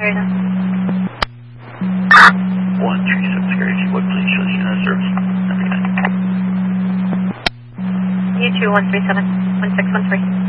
Serena. 137 Security, what please show you service? U2 137 1613.